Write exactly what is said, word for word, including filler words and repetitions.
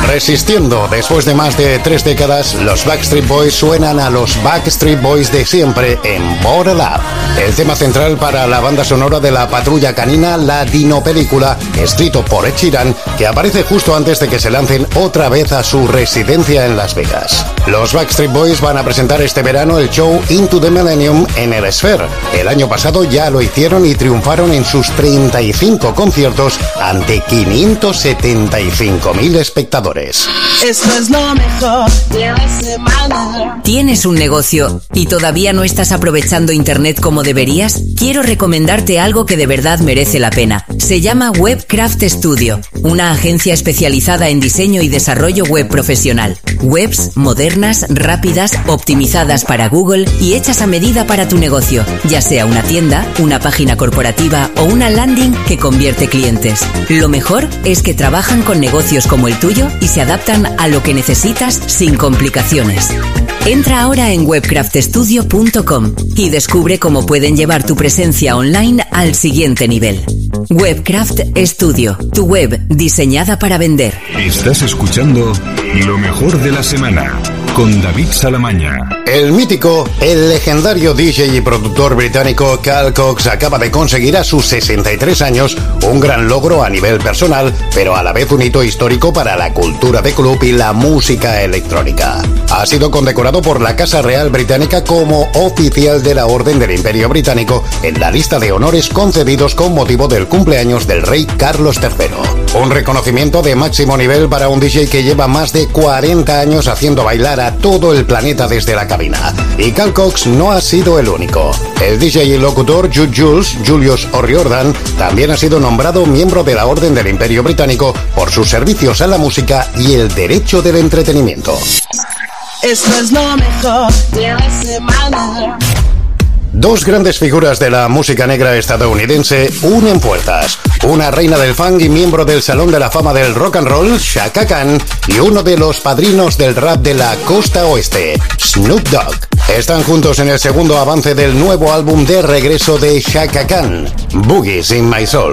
Resistiendo, después de más de tres décadas, los Backstreet Boys suenan a los Backstreet Boys de siempre en Bottle Up. El tema central para la banda sonora de La Patrulla Canina, la dinopelícula, escrito por Ed Sheeran, que aparece justo antes de que se lancen otra vez a su residencia en Las Vegas. Los Backstreet Boys van a presentar este verano el show Into the Millennium en el Sphere. El año pasado ya lo hicieron y triunfaron en sus treinta y cinco conciertos ante quinientos setenta y cinco mil espectadores. Esto es lo mejor de la semana. ¿Tienes un negocio y todavía no estás aprovechando Internet como deberías? Quiero recomendarte algo que de verdad merece la pena. Se llama Webcraft Studio, una agencia especializada en diseño y desarrollo web profesional. Webs modernas, rápidas, optimizadas para Google y hechas a medida para tu negocio, ya sea una tienda, una página corporativa o una landing que convierte clientes. Lo mejor es que trabajan con negocios como el tuyo y se adaptan a lo que necesitas sin complicaciones. Entra ahora en webcraft studio punto com y descubre cómo pueden llevar tu presencia online al siguiente nivel. Webcraft Studio, tu web diseñada para vender. Estás escuchando lo mejor de la semana con David Salamaña. El mítico, el legendario D J y productor británico Carl Cox acaba de conseguir a sus sesenta y tres años un gran logro a nivel personal, pero a la vez un hito histórico para la cultura de club y la música electrónica. Ha sido condecorado por la Casa Real Británica como oficial de la Orden del Imperio Británico en la lista de honores concedidos con motivo del cumpleaños del rey Carlos tercero. Un reconocimiento de máximo nivel para un D J que lleva más de cuarenta años haciendo bailar a todo el planeta desde la cabina. Y Carl Cox no ha sido el único. El D J y locutor Jude Jules, Julius O'Riordan, también ha sido nombrado miembro de la Orden del Imperio Británico por sus servicios a la música y el derecho del entretenimiento. Esto es lo mejor de la semana. Dos grandes figuras de la música negra estadounidense unen fuerzas. Una reina del funk y miembro del Salón de la Fama del Rock and Roll, Chaka Khan, y uno de los padrinos del rap de la costa oeste, Snoop Dogg. Están juntos en el segundo avance del nuevo álbum de regreso de Chaka Khan, Boogies in My Soul.